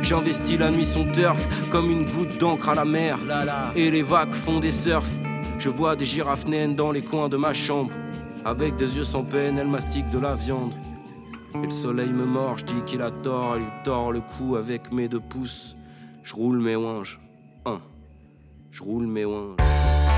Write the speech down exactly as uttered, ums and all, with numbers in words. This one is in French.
J'investis la nuit son turf comme une goutte d'encre à la mer. Et les vagues font des surfs. Je vois des girafes naines dans les coins de ma chambre. Avec des yeux sans peine, elles mastiquent de la viande. Et le soleil me mord, je dis qu'il a tort. Et lui tord le cou avec mes deux pouces. Je roule mes ouinges. Un. Je roule mes ouinges.